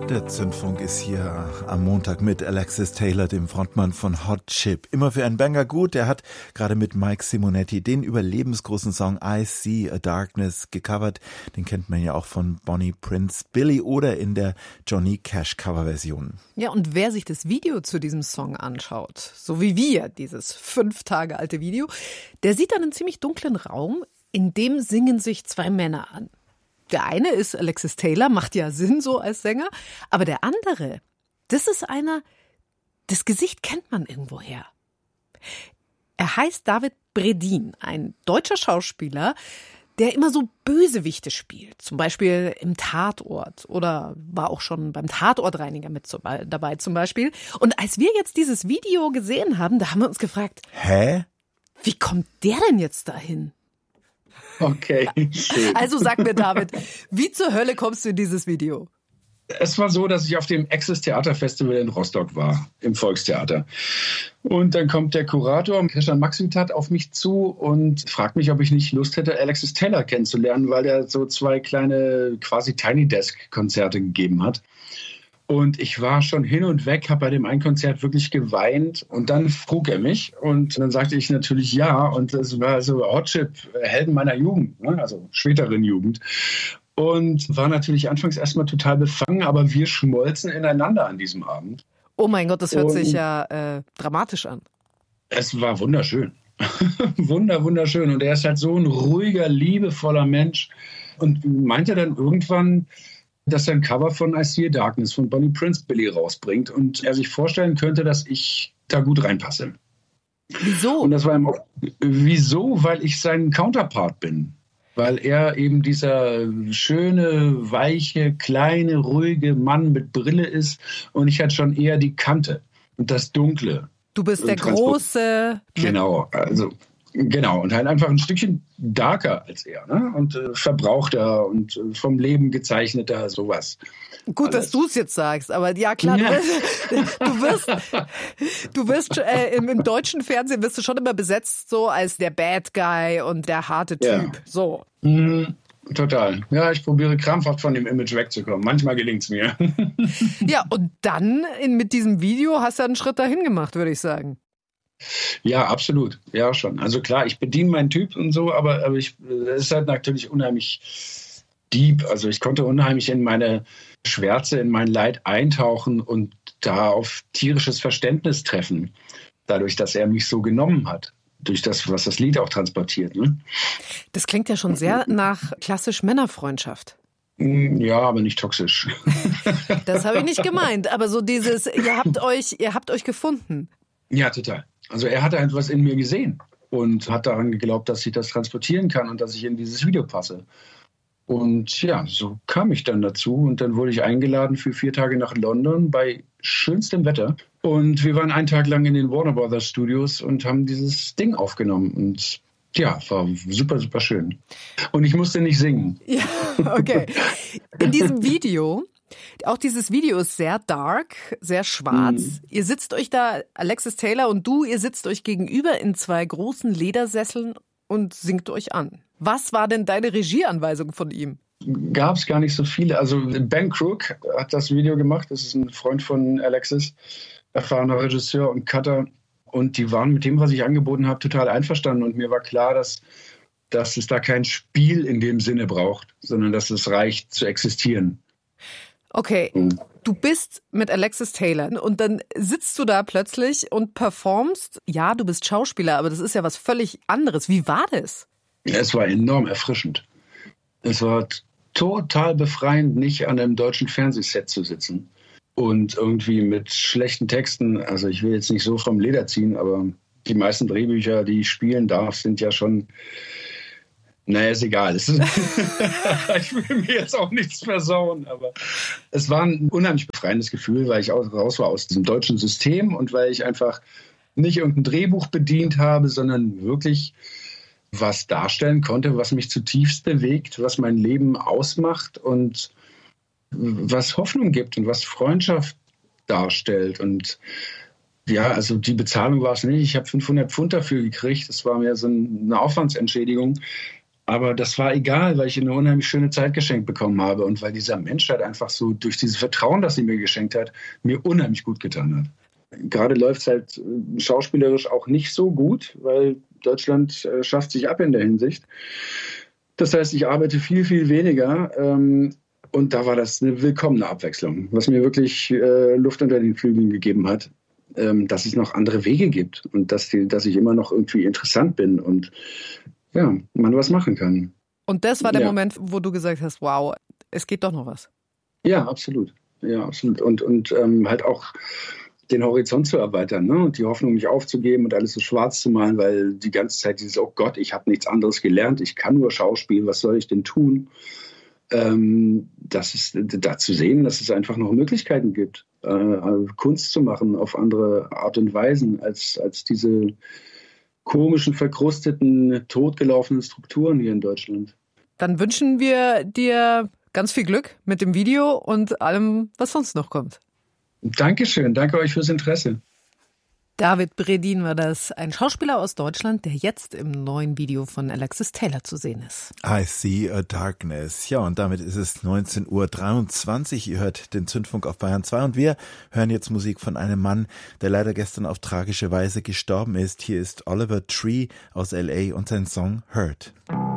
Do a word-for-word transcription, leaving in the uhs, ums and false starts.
Der Zündfunk ist hier am Montag mit Alexis Taylor, dem Frontmann von Hot Chip. Immer für einen Banger gut. Der hat gerade mit Mike Simonetti den überlebensgroßen Song I See a Darkness gecovert. Den kennt man ja auch von Bonnie Prince Billy oder in der Johnny Cash Coverversion. Ja, und wer sich das Video zu diesem Song anschaut, so wie wir, dieses fünf Tage alte Video, der sieht dann einen ziemlich dunklen Raum, in dem singen sich zwei Männer an. Der eine ist Alexis Taylor, macht ja Sinn so als Sänger. Aber der andere, das ist einer, das Gesicht kennt man irgendwoher. Er heißt David Bredin, ein deutscher Schauspieler, der immer so Bösewichte spielt. Zum Beispiel im Tatort oder war auch schon beim Tatortreiniger mit dabei zum Beispiel. Und als wir jetzt dieses Video gesehen haben, da haben wir uns gefragt, hä? Wie kommt der denn jetzt dahin? Okay, schön. Also sag mir, David, wie zur Hölle kommst du in dieses Video? Es war so, dass ich auf dem Access Theaterfestival in Rostock war, im Volkstheater. Und dann kommt der Kurator, Christian Maximutat, auf mich zu und fragt mich, ob ich nicht Lust hätte, Alexis Taylor kennenzulernen, weil er so zwei kleine quasi Tiny Desk-Konzerte gegeben hat. Und ich war schon hin und weg, habe bei dem einen Konzert wirklich geweint. Und dann frug er mich und dann sagte ich natürlich ja. Und das war so Hot Chip, Helden meiner Jugend, ne? Also späteren Jugend. Und war natürlich anfangs erstmal total befangen, aber wir schmolzen ineinander an diesem Abend. Oh mein Gott, das hört und sich ja äh, dramatisch an. Es war wunderschön. Wunder, wunderschön. Und er ist halt so ein ruhiger, liebevoller Mensch. Und meinte dann irgendwann, dass er ein Cover von I See a Darkness von Bonnie Prince Billy rausbringt und er sich vorstellen könnte, dass ich da gut reinpasse. Wieso? Und das war ihm auch, wieso? Weil ich sein Counterpart bin. Weil er eben dieser schöne, weiche, kleine, ruhige Mann mit Brille ist und ich halt schon eher die Kante und das Dunkle. Du bist der große... Genau, also... Genau, und halt einfach ein Stückchen darker als er, ne? Und äh, verbrauchter und äh, vom Leben gezeichneter, sowas. Gut, alles. Dass du es jetzt sagst, aber ja klar, ja. Du wirst, du wirst, du wirst äh, im, im deutschen Fernsehen wirst du schon immer besetzt so als der Bad Guy und der harte Typ, ja. So. Mhm, total. Ja, ich probiere krampfhaft von dem Image wegzukommen. Manchmal gelingt es mir. Ja, und dann in, mit diesem Video hast du einen Schritt dahin gemacht, würde ich sagen. Ja, absolut. Ja, schon. Also klar, ich bediene meinen Typ und so, aber, aber ich, es ist halt natürlich unheimlich deep. Also ich konnte unheimlich in meine Schwärze, in mein Leid eintauchen und da auf tierisches Verständnis treffen. Dadurch, dass er mich so genommen hat. Durch das, was das Lied auch transportiert. Ne? Das klingt ja schon sehr nach klassisch Männerfreundschaft. Ja, aber nicht toxisch. Das habe ich nicht gemeint. Aber so dieses, ihr habt euch, ihr habt euch gefunden. Ja, total. Also er hat etwas in mir gesehen und hat daran geglaubt, dass ich das transportieren kann und dass ich in dieses Video passe. Und ja, so kam ich dann dazu und dann wurde ich eingeladen für vier Tage nach London bei schönstem Wetter. Und wir waren einen Tag lang in den Warner Brothers Studios und haben dieses Ding aufgenommen und ja, war super, super schön. Und ich musste nicht singen. Ja, okay. In diesem Video... Auch dieses Video ist sehr dark, sehr schwarz. Mhm. Ihr sitzt euch da, Alexis Taylor und du, ihr sitzt euch gegenüber in zwei großen Ledersesseln und singt euch an. Was war denn deine Regieanweisung von ihm? Gab es gar nicht so viele. Also Ben Crook hat das Video gemacht. Das ist ein Freund von Alexis, erfahrener Regisseur und Cutter. Und die waren mit dem, was ich angeboten habe, total einverstanden. Und mir war klar, dass, dass es da kein Spiel in dem Sinne braucht, sondern dass es reicht zu existieren. Okay, du bist mit Alexis Taylor und dann sitzt du da plötzlich und performst. Ja, du bist Schauspieler, aber das ist ja was völlig anderes. Wie war das? Es war enorm erfrischend. Es war total befreiend, nicht an einem deutschen Fernsehset zu sitzen und irgendwie mit schlechten Texten. Also ich will jetzt nicht so vom Leder ziehen, aber die meisten Drehbücher, die ich spielen darf, sind ja schon... Naja, ist egal. Ich will mir jetzt auch nichts versauen, aber es war ein unheimlich befreiendes Gefühl, weil ich auch raus war aus diesem deutschen System und weil ich einfach nicht irgendein Drehbuch bedient habe, sondern wirklich was darstellen konnte, was mich zutiefst bewegt, was mein Leben ausmacht und was Hoffnung gibt und was Freundschaft darstellt. Und ja, also die Bezahlung war es nicht. Ich habe fünfhundert Pfund dafür gekriegt. Das war mehr so eine Aufwandsentschädigung. Aber das war egal, weil ich eine unheimlich schöne Zeit geschenkt bekommen habe und weil dieser Mensch halt einfach so durch dieses Vertrauen, das sie mir geschenkt hat, mir unheimlich gut getan hat. Gerade läuft es halt schauspielerisch auch nicht so gut, weil Deutschland äh, schafft sich ab in der Hinsicht. Das heißt, ich arbeite viel, viel weniger ähm, und da war das eine willkommene Abwechslung, was mir wirklich äh, Luft unter den Flügeln gegeben hat, ähm, dass es noch andere Wege gibt und dass, die, dass ich immer noch irgendwie interessant bin und ja, man was machen kann. Und das war der ja. Moment, wo du gesagt hast, wow, es geht doch noch was. Ja, absolut. Ja, absolut. Und, und ähm, halt auch den Horizont zu erweitern, ne? Und die Hoffnung nicht aufzugeben und alles so schwarz zu malen, weil die ganze Zeit dieses, oh Gott, ich habe nichts anderes gelernt, ich kann nur Schauspiel, was soll ich denn tun? Ähm, das ist da zu sehen, dass es einfach noch Möglichkeiten gibt, äh, Kunst zu machen auf andere Art und Weisen als, als diese komischen, verkrusteten, totgelaufenen Strukturen hier in Deutschland. Dann wünschen wir dir ganz viel Glück mit dem Video und allem, was sonst noch kommt. Dankeschön, danke euch fürs Interesse. David Bredin war das, ein Schauspieler aus Deutschland, der jetzt im neuen Video von Alexis Taylor zu sehen ist. I See a Darkness. Ja, und damit ist es neunzehn Uhr dreiundzwanzig. Ihr hört den Zündfunk auf Bayern zwei und wir hören jetzt Musik von einem Mann, der leider gestern auf tragische Weise gestorben ist. Hier ist Oliver Tree aus L A und sein Song Hurt.